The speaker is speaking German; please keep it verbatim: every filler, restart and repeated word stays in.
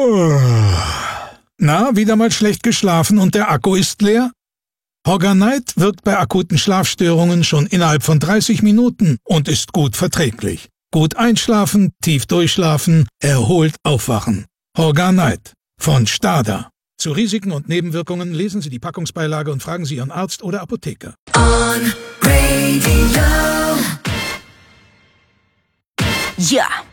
Na, wieder mal schlecht geschlafen und der Akku ist leer? Horganite wirkt bei akuten Schlafstörungen schon innerhalb von dreißig Minuten und ist gut verträglich. Gut einschlafen, tief durchschlafen, erholt aufwachen. Horganite von Stada. Zu Risiken und Nebenwirkungen lesen Sie die Packungsbeilage und fragen Sie Ihren Arzt oder Apotheker. On Radio. Ja.